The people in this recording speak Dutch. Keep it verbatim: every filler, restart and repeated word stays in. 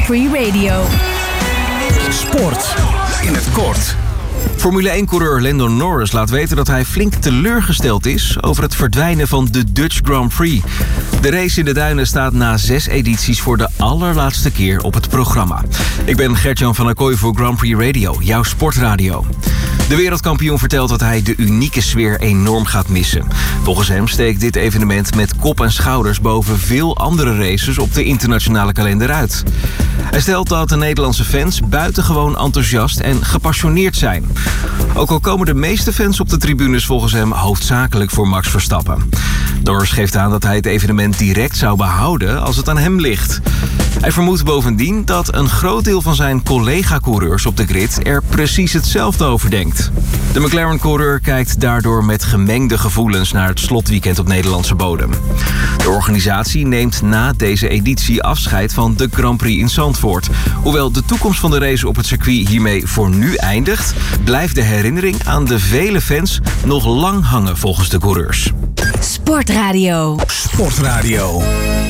Prix Radio. Sport in het kort. Formule één-coureur Lando Norris laat weten dat hij flink teleurgesteld is over het verdwijnen van de Dutch Grand Prix. De race in de duinen staat na zes edities voor de allerlaatste keer op het programma. Ik ben Gert-Jan van der Kooi voor Grand Prix Radio, jouw sportradio. De wereldkampioen vertelt dat hij de unieke sfeer enorm gaat missen. Volgens hem steekt dit evenement met kop en schouders boven veel andere races op de internationale kalender uit. Hij stelt dat de Nederlandse fans buitengewoon enthousiast en gepassioneerd zijn. Ook al komen de meeste fans op de tribunes volgens hem hoofdzakelijk voor Max Verstappen. Norris geeft aan dat hij het evenement direct zou behouden als het aan hem ligt. Hij vermoedt bovendien dat een groot deel van zijn collega-coureurs op de grid er precies hetzelfde over denkt. De McLaren-coureur kijkt daardoor met gemengde gevoelens naar het slotweekend op Nederlandse bodem. De organisatie neemt na deze editie afscheid van de Grand Prix in Zandvoort. Hoewel de toekomst van de race op het circuit hiermee voor nu eindigt, blijft de herinnering aan de vele fans nog lang hangen volgens de coureurs. Sportradio. Sportradio.